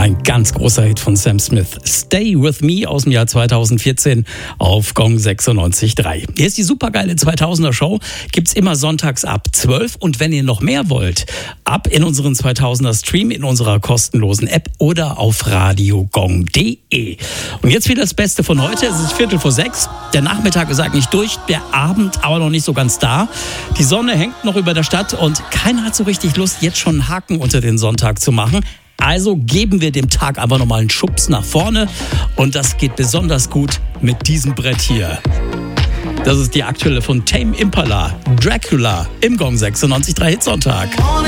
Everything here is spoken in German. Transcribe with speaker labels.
Speaker 1: Ein ganz großer Hit von Sam Smith. Stay With Me aus dem Jahr 2014 auf Gong 96.3. Hier ist die supergeile 2000er Show. Gibt's immer sonntags ab 12. Und wenn ihr noch mehr wollt, ab in unseren 2000er Stream in unserer kostenlosen App oder auf radiogong.de. Und jetzt wieder das Beste von heute. Es ist 5:45. Der Nachmittag ist eigentlich durch, der Abend aber noch nicht so ganz da. Die Sonne hängt noch über der Stadt und keiner hat so richtig Lust, jetzt schon einen Haken unter den Sonntag zu machen. Also geben wir dem Tag einfach nochmal einen Schubs nach vorne und das geht besonders gut mit diesem Brett hier. Das ist die aktuelle von Tame Impala, Dracula im Gong 96.3 Hitsonntag.